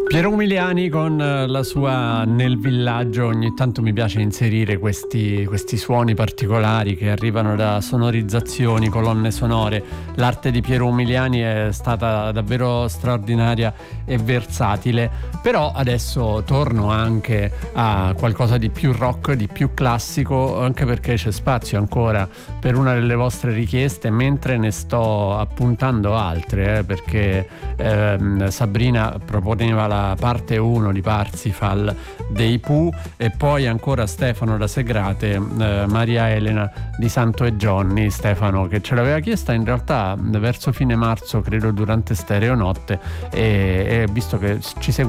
Piero Umiliani con la sua Nel villaggio. Ogni tanto mi piace inserire questi suoni particolari che arrivano da sonorizzazioni, colonne sonore. L'arte di Piero Umiliani è stata davvero straordinaria e versatile, però adesso torno anche a qualcosa di più rock, di più classico, anche perché c'è spazio ancora per una delle vostre richieste, mentre ne sto appuntando altre, perché Sabrina proponeva la parte 1 di Parsifal dei Pooh, e poi ancora Stefano da Segrate, Maria Elena di Santo e Johnny. Stefano che ce l'aveva chiesta in realtà verso fine marzo, credo durante Stereonotte, e visto che ci segue